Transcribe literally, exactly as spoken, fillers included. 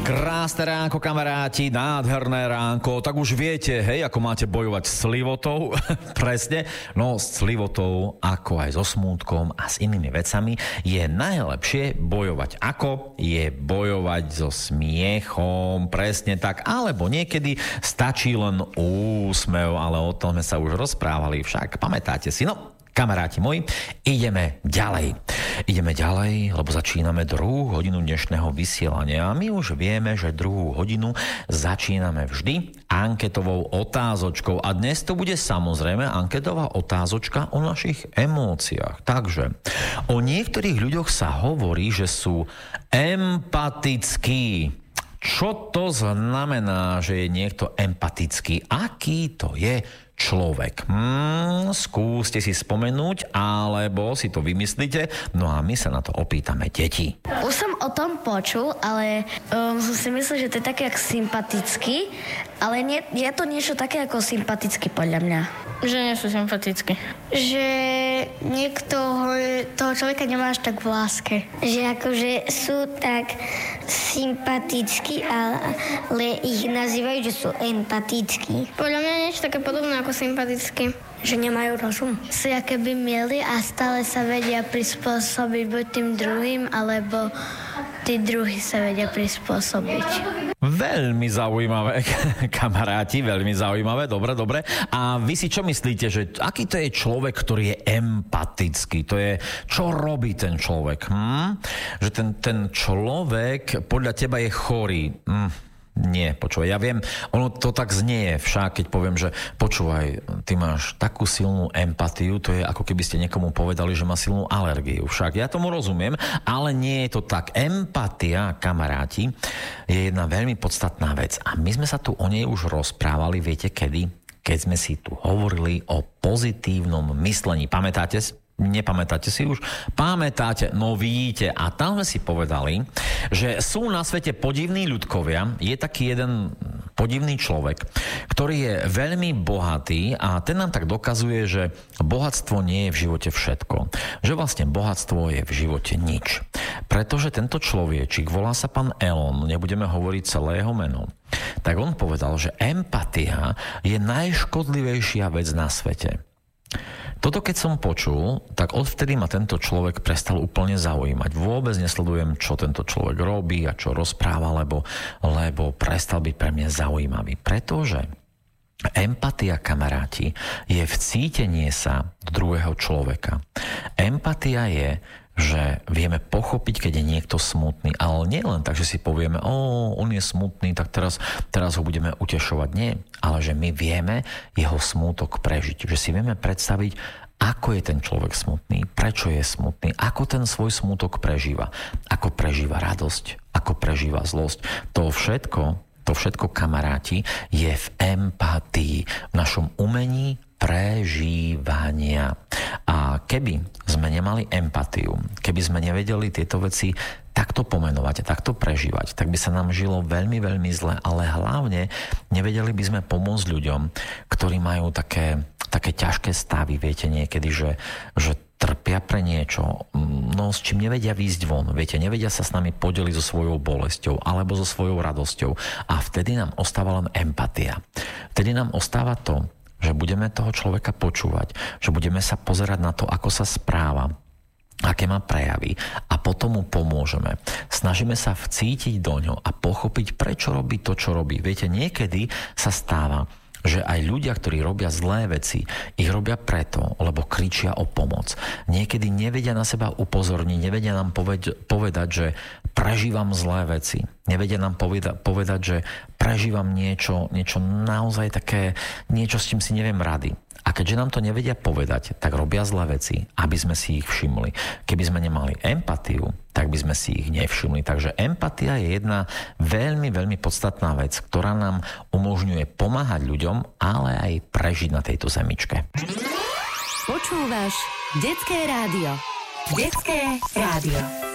Krásne ránko, kamaráti, nádherné ránko. Tak už viete, hej, ako máte bojovať s slivotou. Presne. No, s slivotou, ako aj so smútkom a s inými vecami je najlepšie bojovať. Ako? Je bojovať so smiechom. Presne tak. Alebo niekedy stačí len úsmev, ale o tom sme sa už rozprávali. Však pamätáte si? No, kamaráti moji, ideme ďalej. Ideme ďalej, lebo začíname druhú hodinu dnešného vysielania. A my už vieme, že druhú hodinu začíname vždy anketovou otázočkou. A dnes to bude samozrejme anketová otázočka o našich emóciách. Takže o niektorých ľuďoch sa hovorí, že sú empatickí. Čo to znamená, že je niekto empatický? Aký to je človek? Hmm, skúste si spomenúť, alebo si to vymyslíte, no a my sa na to opýtame deti. Už som o tom počul, ale um, som si myslel, že to je také ako sympatický, ale nie, je to niečo také ako sympatický podľa mňa. Že nie sú sympatickí. Že niekto toho človeka nemá až tak v láske. Že akože sú tak sympatickí, ale ich nazývajú, že sú empatickí. Podľa mňa je niečo také podobné ako sympatický. Že nemajú rozum. Sú aké by mieli a stále sa vedia prispôsobiť buď tým druhým, alebo tí druhí sa vedia prispôsobiť. Veľmi zaujímavé, kamaráti, veľmi zaujímavé, dobre, dobre. A vy si čo myslíte, že aký to je človek, ktorý je empatický? To je, čo robí ten človek? Hm? Že ten, ten človek podľa teba je chorý. Hm. Nie, počúvaj, ja viem, ono to tak znie však, keď poviem, že počúvaj, ty máš takú silnú empatiu, to je ako keby ste niekomu povedali, že má silnú alergiu. Však ja tomu rozumiem, ale nie je to tak. Empatia, kamaráti, je jedna veľmi podstatná vec a my sme sa tu o nej už rozprávali, viete kedy? Keď sme si tu hovorili o pozitívnom myslení. Pamätáte si? Nepamätáte si už? Pamätáte, no vidíte. A tam sme si povedali, že sú na svete podivní ľudkovia. Je taký jeden podivný človek, ktorý je veľmi bohatý a ten nám tak dokazuje, že bohatstvo nie je v živote všetko. Že vlastne bohatstvo je v živote nič. Pretože tento človečik, volá sa pán Elon, nebudeme hovoriť celé jeho meno, tak on povedal, že empatia je najškodlivejšia vec na svete. Toto keď som počul, tak odvtedy ma tento človek prestal úplne zaujímať. Vôbec nesledujem, čo tento človek robí a čo rozpráva, lebo, lebo prestal byť pre mňa zaujímavý. Pretože empatia, kamaráti, je vcítenie sa do druhého človeka. Empatia je, že vieme pochopiť, keď je niekto smutný, ale nie len tak, že si povieme, o, on je smutný, tak teraz, teraz ho budeme utešovať. Nie, ale že my vieme jeho smútok prežiť, že si vieme predstaviť, ako je ten človek smutný, prečo je smutný, ako ten svoj smútok prežíva, ako prežíva radosť, ako prežíva zlosť. To všetko, to všetko, kamaráti, je v empatii, v našom umení prežívania. A keby sme nemali empatiu, keby sme nevedeli tieto veci takto pomenovať, takto prežívať, tak by sa nám žilo veľmi, veľmi zle, ale hlavne nevedeli by sme pomôcť ľuďom, ktorí majú také, také ťažké stavy, viete, niekedy, že, že trpia pre niečo, no s čím nevedia výjsť von, viete, nevedia sa s nami podeliť so svojou bolesťou alebo so svojou radosťou. A vtedy nám ostáva len empatia. Vtedy nám ostáva to, že budeme toho človeka počúvať, že budeme sa pozerať na to, ako sa správa, aké má prejavy a potom mu pomôžeme. Snažíme sa vcítiť do ňo a pochopiť, prečo robí to, čo robí. Viete, niekedy sa stáva, že aj ľudia, ktorí robia zlé veci, ich robia preto, lebo kričia o pomoc. Niekedy nevedia na seba upozorniť, nevedia nám povedať, povedať že prežívam zlé veci. Nevedia nám poveda- povedať, že prežívam niečo, niečo naozaj také, niečo, s čím si neviem rady. A keďže nám to nevedia povedať, tak robia zlé veci, aby sme si ich všimli. Keby sme nemali empatiu, tak by sme si ich nevšimli. Takže empatia je jedna veľmi, veľmi podstatná vec, ktorá nám umožňuje pomáhať ľuďom, ale aj prežiť na tejto zemičke. Počúvaš Detské rádio. Detské rádio.